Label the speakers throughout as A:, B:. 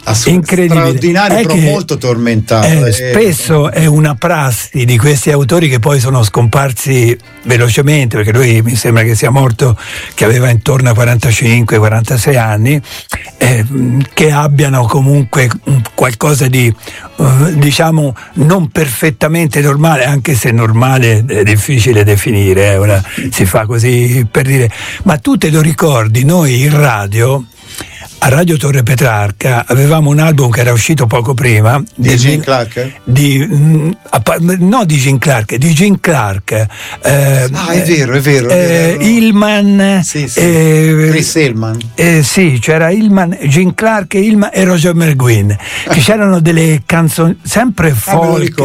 A: straordinario, però molto tormentato.
B: Spesso è una prassi di questi autori che poi sono scomparsi velocemente, perché lui mi sembra che sia morto che aveva intorno a 45-46 anni, che abbiano comunque qualcosa di diciamo non perfettamente normale, anche se normale è difficile definire, ora si fa così per dire, ma tu te lo ricordi, noi in radio, a Radio Torre Petrarca, avevamo un album che era uscito poco prima
A: di Gene Clark?
B: No, di Gene Clark, di Gene Clark.
A: È vero.
B: Hillman.
A: Sì. Chris Hillman.
B: Sì, c'era Hillman, Gene Clark, Hillman e Roger McGuinn. Che c'erano delle canzoni sempre folk,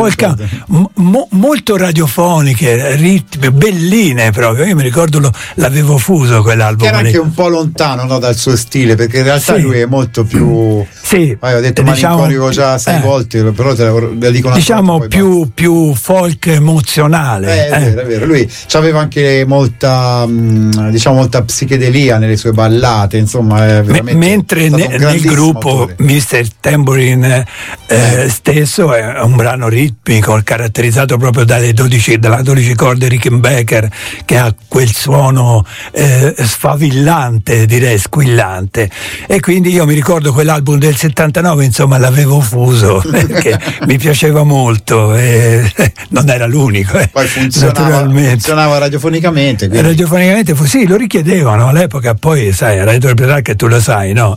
B: molto radiofoniche, ritmi, belline proprio. Io mi ricordo l'avevo fuso quell'album.
A: Era anche un po' lontano, no, dal suo stile, perché in realtà lui è molto più ho detto malinconico già 6 volte, però te la dico una
B: diciamo più folk emozionale.
A: È vero. Lui aveva anche molta psichedelia nelle sue ballate, insomma,
B: mentre nel gruppo Mr. Tambourine stesso è un brano ritmico caratterizzato proprio dalla 12 corde Rickenbacker, che ha quel suono sfavillante, direi squillante. E quindi io mi ricordo quell'album del 79, insomma, l'avevo fuso perché mi piaceva molto, e non era l'unico.
A: Poi funzionava radiofonicamente. Quindi.
B: Radiofonicamente sì, lo richiedevano all'epoca, poi sai, a Radio Petrarca tu lo sai, no?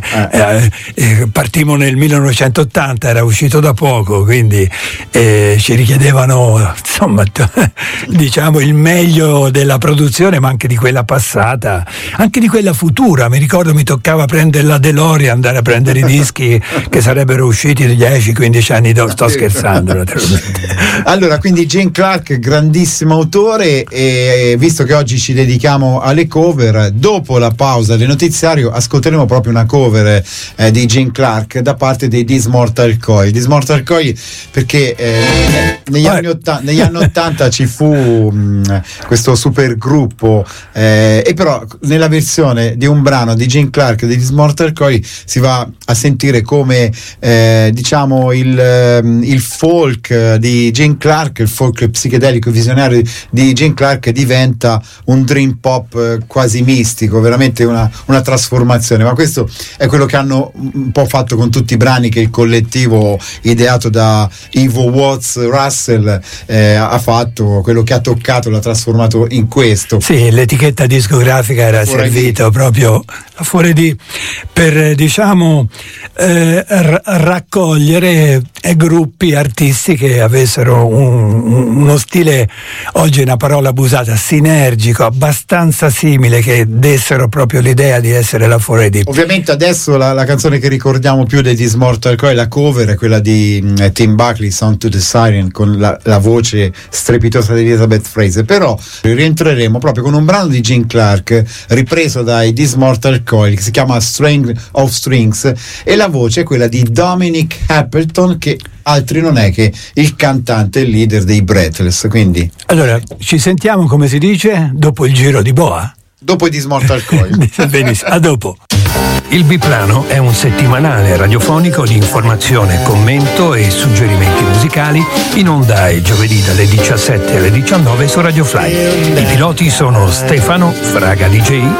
B: Partimmo nel 1980, era uscito da poco, quindi ci richiedevano, insomma, diciamo il meglio della produzione, ma anche di quella passata, anche di quella futura. Mi ricordo mi toccava prendere la DeLorean, andare a prendere i dischi che sarebbero usciti 10-15 anni dopo. Sto scherzando naturalmente.
A: Allora, quindi Gene Clark, grandissimo autore, e visto che oggi ci dedichiamo alle cover, dopo la pausa del notiziario ascolteremo proprio una cover di Gene Clark da parte dei This Mortal Coil, perché negli anni 80 ci fu questo super gruppo, e però nella versione di un brano di Gene Clark dei This Mortal Coil si va a sentire come diciamo il folk di Gene Clark, il folk psichedelico visionario di Gene Clark diventa un dream pop quasi mistico, veramente una trasformazione. Ma questo è quello che hanno un po' fatto con tutti i brani che il collettivo ideato da Ivo Watts Russell ha fatto, quello che ha toccato l'ha trasformato in questo.
B: Sì, l'etichetta discografica era servita proprio per diciamo raccogliere gruppi, artisti che avessero uno stile, oggi è una parola abusata, sinergico, abbastanza simile, che dessero proprio l'idea di essere la 4AD.
A: Ovviamente adesso la canzone che ricordiamo più dei This Mortal Coil, la cover, è quella di Tim Buckley, Sound to the Siren, con la voce strepitosa di Elizabeth Fraser. Però rientreremo proprio con un brano di Gene Clark ripreso dai This Mortal Coil, che si chiama String of Strings, e la voce è quella di Dominic Appleton, che altri non è che il cantante e leader dei Breathless. Quindi
B: allora ci sentiamo, come si dice, dopo il giro di boa,
A: dopo i This Mortal Coil.
B: Benissimo, a dopo.
C: Il Biplano è un settimanale radiofonico di informazione, commento e suggerimenti musicali, in onda il giovedì dalle 17 alle 19 su Radio Fly. I piloti sono Stefano Fraga DJ